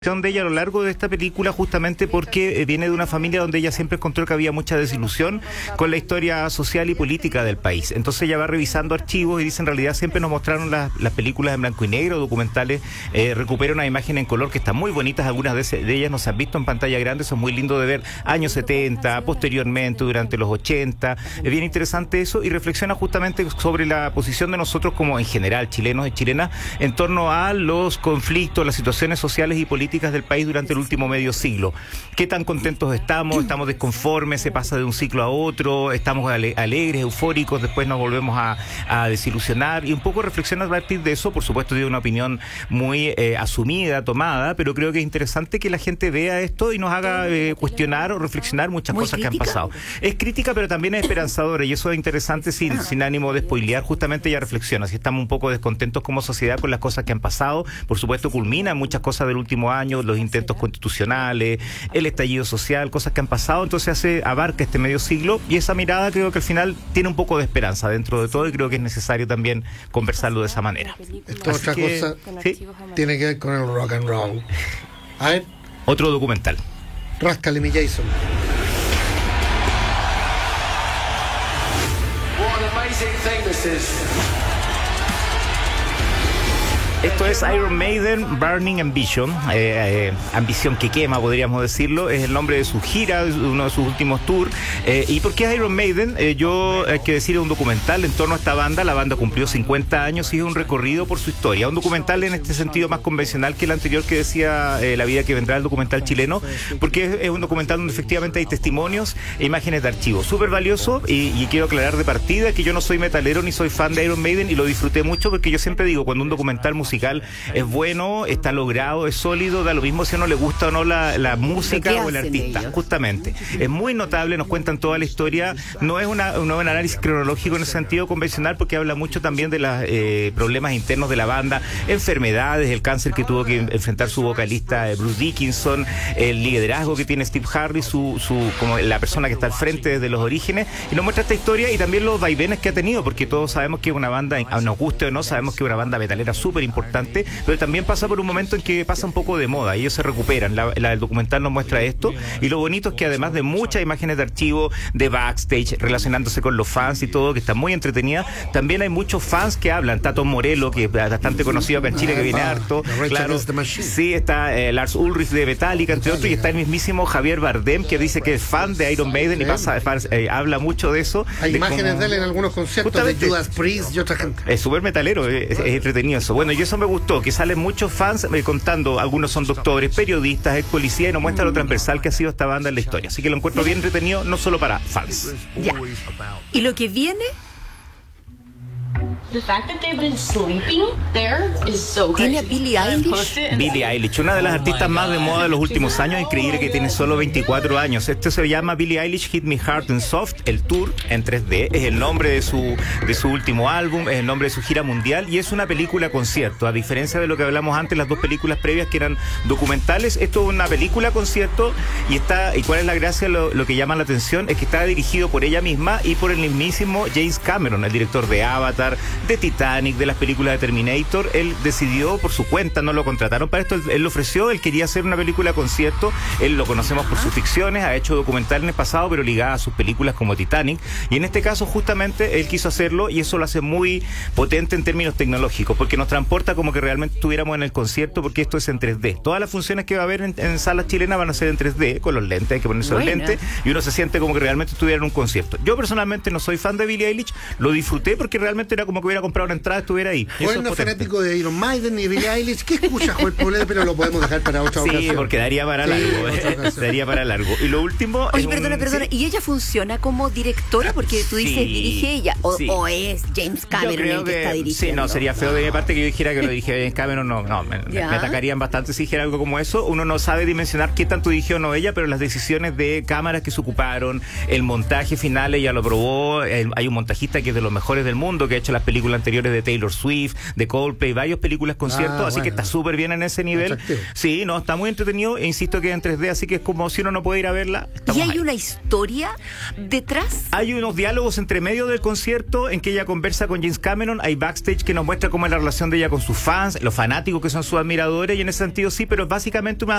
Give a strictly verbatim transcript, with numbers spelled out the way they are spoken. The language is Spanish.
de ella a lo largo de esta película justamente porque viene de una familia donde ella siempre encontró que había mucha desilusión con la historia social y política del país. Entonces ella va revisando archivos y dice, en realidad siempre nos mostraron las, las películas en blanco y negro, documentales, eh, recupera una imagen en color que están muy bonitas, algunas de, ese, de ellas nos han visto en pantalla grande, son muy lindos de ver, años setenta, posteriormente, durante los ochenta, es bien interesante eso y reflexiona justamente sobre la posición de nosotros como en general, chilenos y chilenas, en torno a los conflictos, las situaciones sociales y políticas del país durante el último medio siglo. ¿Qué tan contentos estamos? ¿Estamos desconformes? ¿Se pasa de un ciclo a otro? ¿Estamos ale- alegres, eufóricos? Después nos volvemos a, a desilusionar y un poco reflexionar a partir de eso. Por supuesto, tiene una opinión muy eh, asumida, tomada, pero creo que es interesante que la gente vea esto y nos haga eh, cuestionar o reflexionar muchas muy cosas crítica. que han pasado. Es crítica, pero también es esperanzadora y eso es interesante sin, sin ánimo de spoilear. Justamente ella reflexiona. Si estamos un poco descontentos como sociedad con las cosas que han pasado, por supuesto culminan muchas cosas del último año, los intentos constitucionales, el estallido social, cosas que han pasado, entonces hace, abarca este medio siglo y esa mirada creo que al final tiene un poco de esperanza dentro de todo y creo que es necesario también conversarlo de esa manera. Esta otra que, cosa ¿sí? tiene que ver con el rock and roll. A ver. Otro documental. Ráscale mi Jason. What an amazing thing this is. Esto es Iron Maiden, Burning Ambition, eh, eh, ambición que quema, podríamos decirlo, es el nombre de su gira, de uno de sus últimos tours. Eh, ¿Y por qué es Iron Maiden? Eh, yo, hay que decir, es un documental en torno a esta banda, la banda cumplió cincuenta años y es un recorrido por su historia, un documental en este sentido más convencional que el anterior que decía eh, La vida que vendrá, el documental chileno, porque es, es un documental donde efectivamente hay testimonios e imágenes de archivo, súper valioso y, y quiero aclarar de partida que yo no soy metalero ni soy fan de Iron Maiden y lo disfruté mucho porque yo siempre digo, cuando un documental musical musical es bueno, está logrado, es sólido, da lo mismo si a uno le gusta o no la, la música o el artista, ellos. Justamente. Es muy notable, nos cuentan toda la historia, no es una, no es un análisis cronológico en el sentido convencional porque habla mucho también de los eh, problemas internos de la banda, enfermedades, el cáncer que tuvo que enfrentar su vocalista eh, Bruce Dickinson, el liderazgo que tiene Steve Harris, su, su, como la persona que está al frente desde los orígenes, y nos muestra esta historia y también los vaivenes que ha tenido, porque todos sabemos que es una banda, nos guste o no, sabemos que es una banda metalera súper importante, pero también pasa por un momento en que pasa un poco de moda y ellos se recuperan. La, la, el documental nos muestra esto y lo bonito es que además de muchas imágenes de archivo, de backstage, relacionándose con los fans y todo, que está muy entretenida, también hay muchos fans que hablan. Tato Morello, que es bastante conocido acá en Chile, que viene harto. Claro, sí, está eh, Lars Ulrich de Metallica, entre otros, y está el mismísimo Javier Bardem, que dice que es fan de Iron Maiden y pasa, eh, habla mucho de eso. Hay de imágenes cómo, de él en algunos conciertos de Judas Priest y otra gente. Es súper metalero, es, es entretenido eso. Bueno, y eso me gustó, que salen muchos fans eh, contando, algunos son doctores, periodistas, ex policía, y nos muestra lo transversal que ha sido esta banda en la historia. Así que lo encuentro bien entretenido, no solo para fans. Ya. ¿Y lo que viene? The fact that they've been sleeping there is so ¿Tiene a crazy. Billie Eilish? Billie Eilish, una de las artistas más de moda de los últimos años, increíble que tiene solo veinticuatro años. Esto se llama Billie Eilish Hit Me Hard and Soft, el tour en tres D, es el nombre de su de su último álbum, es el nombre de su gira mundial y es una película concierto, a diferencia de lo que hablamos antes, las dos películas previas que eran documentales, esto es una película concierto y está, y cuál es la gracia, lo, lo que llama la atención es que está dirigido por ella misma y por el mismísimo James Cameron, el director de Avatar, de Titanic, de las películas de Terminator. Él decidió por su cuenta, no lo contrataron para esto, él, él lo ofreció, él quería hacer una película concierto, él lo conocemos por sus ficciones, ha hecho documentales en el pasado, pero ligada a sus películas como Titanic, y en este caso justamente él quiso hacerlo y eso lo hace muy potente en términos tecnológicos, porque nos transporta como que realmente estuviéramos en el concierto, porque esto es en tres D. Todas las funciones que va a haber en, en salas chilenas van a ser en tres D, con los lentes, hay que ponerse los lentes, y uno se siente como que realmente estuviera en un concierto. Yo personalmente no soy fan de Billie Eilish, lo disfruté porque realmente era como que hubiera comprado una entrada, estuviera ahí. Joel no es fanático de Iron Maiden ni Billie Eilish. ¿Qué escucha Joel Poblete? Pero lo podemos dejar para otra sí, ocasión. Sí, porque daría para largo. Sí, daría para largo. Y lo último. Oye, es perdona, un, perdona. sí. ¿Y ella funciona como directora? Porque tú dices, sí, dirige ella. O, sí. o es James Cameron el que, que está dirigiendo. Sí, no, sería feo de mi parte que yo dijera que lo dirige James Cameron. No, no, me, me atacarían bastante si dijera algo como eso. Uno no sabe dimensionar qué tanto dirigió o no ella, pero las decisiones de cámaras que se ocuparon, el montaje final, ella lo probó. El, hay un montajista que es de los mejores del mundo, que ha hecho las películas películas anteriores de Taylor Swift, de Coldplay, varias películas, conciertos, Ah, así bueno. que está súper bien en ese nivel. Atractivo. Sí, no, está muy entretenido e insisto que en tres D, así que es como si uno no puede ir a verla. ¿Y hay ahí. una historia detrás? Hay unos diálogos entre medio del concierto en que ella conversa con James Cameron, hay backstage que nos muestra cómo es la relación de ella con sus fans, los fanáticos que son sus admiradores, y en ese sentido sí, pero básicamente una